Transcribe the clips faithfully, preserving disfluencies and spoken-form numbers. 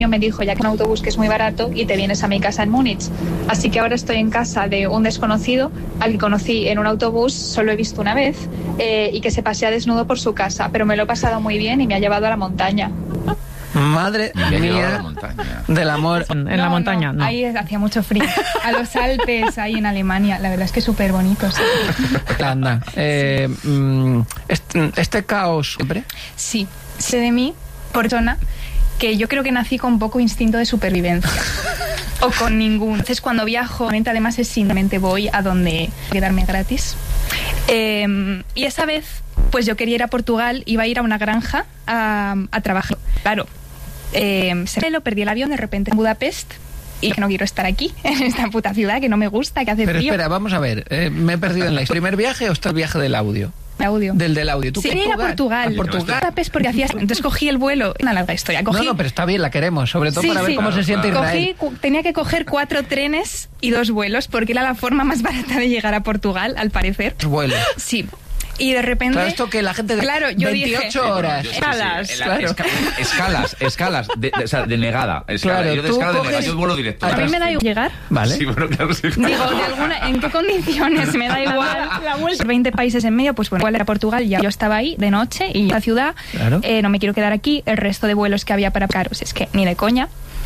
me dijo, ya que un autobús que es muy barato y te vienes a mi casa en Múnich. Así que ahora estoy en casa de un desconocido al que conocí en un autobús, solo he visto una vez, eh, y que se pasea desnudo por su casa, pero me lo he pasado muy bien y me ha llevado a la montaña. Madre mía del amor. En no, la montaña, no. Ahí hacía mucho frío. A los Alpes, ahí en Alemania. La verdad es que es súper bonito. Sí. Anda, eh, este, este caos siempre. Sí, sé de mí, por persona, que yo creo que nací con poco instinto de supervivencia. O con ningún. Entonces, cuando viajo, además es simplemente voy a donde quedarme gratis. Eh, y esa vez, pues yo quería ir a Portugal, iba a ir a una granja a, a trabajar. Claro, eh, se lo perdí el avión de repente en Budapest y que no quiero estar aquí, en esta puta ciudad que no me gusta, que hace Pero frío. espera, vamos a ver, eh, me he perdido en la historia. ¿Primer viaje o está el viaje del audio? Audio. Del del audio. ¿Tú sí, era Portugal. A Portugal. Budapest porque hacía... Entonces cogí el vuelo, una larga historia. Cogí... No, no, pero está bien, la queremos, sobre todo sí, para ver sí. cómo claro, se siente claro. Israel. Cogí, tenía que coger cuatro trenes y dos vuelos porque era la forma más barata de llegar a Portugal, al parecer. Vuelos. Sí. Y de repente... Claro, esto que la gente... De claro, yo veintiocho dije, horas. Yo, sí, escalas. Sí, sí. Claro. Esca escalas, escalas, de, de, o sea, de negada. Escala. Claro, yo de escala de negada, yo vuelo directo. A mí me da igual llegar. Vale. Sí, bueno, claro, sí. Digo, de alguna, ¿en qué condiciones? Me da igual. La vuelta. veinte países en medio, pues bueno, igual era Portugal, ya yo estaba ahí de noche y la ciudad, claro. eh, no me quiero quedar aquí, el resto de vuelos que había para caros, es que ni de coña.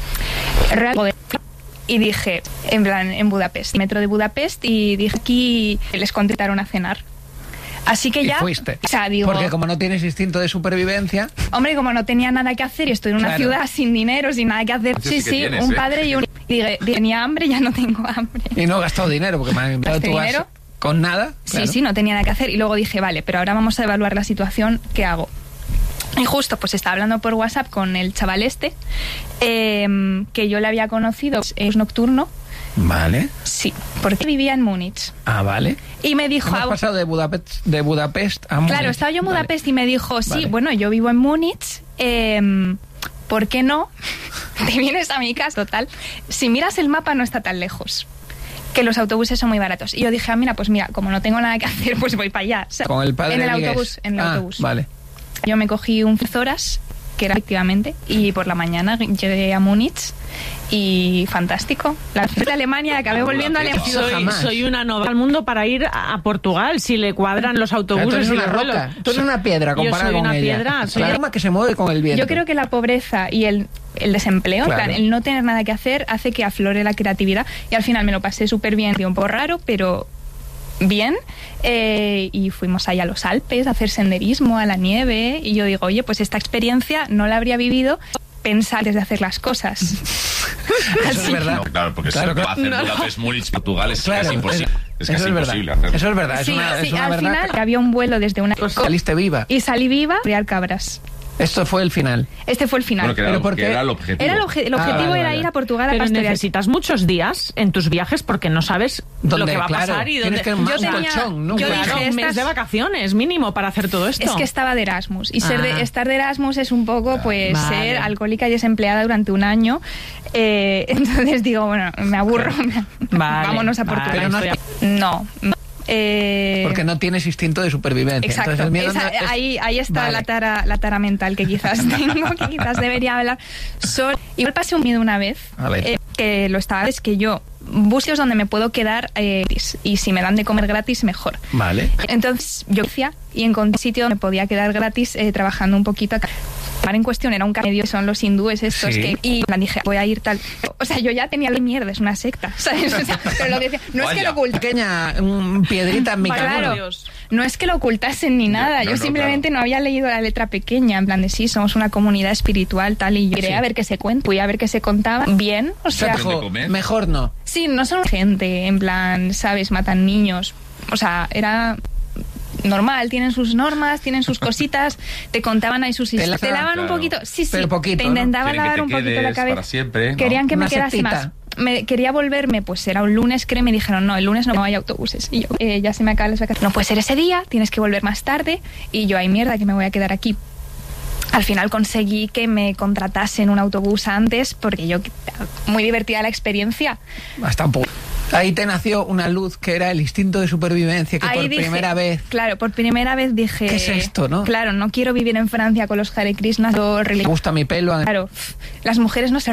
Real, y dije, en plan, en Budapest, metro de Budapest, y dije, aquí les contrataron a cenar. Así que ya... Y fuiste. O sea, digo... Porque como no tienes instinto de supervivencia... Hombre, como no tenía nada que hacer y estoy en una claro. ciudad sin dinero, sin nada que hacer... Sí, sí, sí tienes, un ¿eh? padre y un... Y dije, tenía hambre, ya no tengo hambre. Y no he gastado dinero, porque me han enviado tu dinero con nada. Claro. Sí, sí, no tenía nada que hacer. Y luego dije, vale, pero ahora vamos a evaluar la situación, ¿qué hago? Y justo, pues estaba hablando por WhatsApp con el chaval este, eh, que yo le había conocido, es nocturno. Vale. Sí, porque vivía en Múnich. Ah, vale. Y me dijo... Hemos pasado de Budapest, de Budapest a Múnich. Claro, estaba yo en Budapest vale. y me dijo, sí, vale. bueno, yo vivo en Múnich, eh, ¿por qué no? Te vienes a mi casa, total. Si miras el mapa no está tan lejos, que los autobuses son muy baratos. Y yo dije, ah, mira, pues mira, como no tengo nada que hacer, pues voy para allá. O sea, con el padre en el Miguel. autobús, en el ah, autobús. Vale. Yo me cogí un horas, que era efectivamente, y por la mañana llegué a Múnich y fantástico. La de Alemania, acabé volviendo a Alemania. Soy, soy una novata al mundo para ir a Portugal, si le cuadran los autobuses. Tú eres una y roca, tú eres una piedra comparada con ella. Yo soy una piedra. Soy la arma que se mueve con el viento. Yo creo que la pobreza y el, el desempleo, claro. plan, el no tener nada que hacer, hace que aflore la creatividad. Y al final me lo pasé súper bien, un poco raro, pero... bien, eh, y fuimos ahí a los Alpes a hacer senderismo, a la nieve, y yo digo, oye, pues esta experiencia no la habría vivido pensar antes de hacer las cosas. Eso es verdad. No, claro, porque claro, si claro. va a hacer no. Budapest, Múnich, Portugal, es claro, casi imposible. Es, es eso casi es imposible verdad. hacerlo. Eso es verdad. Es sí, una, sí, es una al verdad. final había un vuelo desde una... Saliste viva. Y salí viva a criar cabras. Esto fue el final. Este fue el final. Bueno, que era, Pero porque que era el objetivo. Era el, obje el objetivo ah, vale, era vale. ir a Portugal a Pero pastorear. necesitas muchos días en tus viajes porque no sabes ¿Dónde? lo que va a Claro, pasar y tienes dónde... que Yo un tenía- colchón, ¿no? yo Claro. Claro, dije, un mes estas- de vacaciones mínimo para hacer todo esto. Es que estaba de Erasmus y ser de, Ah. estar de Erasmus es un poco pues Vale. ser alcohólica y desempleada durante un año. Eh, entonces digo, bueno, me aburro. Vale, Vámonos a vale. Portugal. Pero no estoy has- No. Eh, Porque no tienes instinto de supervivencia. Exacto. Entonces, el miedo Esa- no es- ahí, ahí está Vale. la tara, la tara mental que quizás tengo, que quizás debería hablar. Sol, igual pasé un miedo una vez, A ver. eh, que lo estaba, es que yo busco donde me puedo quedar eh, gratis, y si me dan de comer gratis, mejor. Vale. Entonces yo decía y encontré un sitio donde me podía quedar gratis eh, trabajando un poquito acá. El bar en cuestión era un medio, son los hindúes estos, Sí. que, y la dije, voy a ir tal. O sea, yo ya tenía la mierda, es una secta, ¿sabes? O sea, pero lo decía, no es que Vaya. lo ocultase. Pequeña un piedrita en mi camino. Claro, no es que lo ocultasen ni nada, No, yo no, simplemente claro. no había leído la letra pequeña, en plan de sí, somos una comunidad espiritual, tal, y yo quería Sí. ver qué se cuenta, fui a ver qué se contaba, bien, o O sea, sea, ¿Dónde dijo, comer? mejor no. sí, no son gente, en plan, ¿sabes? Matan niños, o sea, era normal, tienen sus normas, tienen sus cositas, te contaban ahí sus Te historias, te lavan, lavan un claro. poquito, sí, sí, Pero poquito, te ¿no? intentaban Quieren que lavar te un poquito la quedes cabeza, para siempre, ¿no? querían que Una me quedase sectita. más. Me quería volverme, pues era un lunes, creo, y me dijeron, no, el lunes no hay autobuses. Y yo, eh, ya se me acaban las vacaciones. No puede ser ese día, tienes que volver más tarde. Y yo, ay, mierda, que me voy a quedar aquí. Al final conseguí que me contratasen un autobús antes, porque yo, muy divertida la experiencia. Hasta un poco. Ahí te nació una luz que era el instinto de supervivencia, que Ahí por dije, primera vez... Claro, por primera vez dije... ¿Qué es esto, no? Claro, no quiero vivir en Francia con los Hare Krishnas o Me religiosos. gusta mi pelo. Claro, las mujeres no se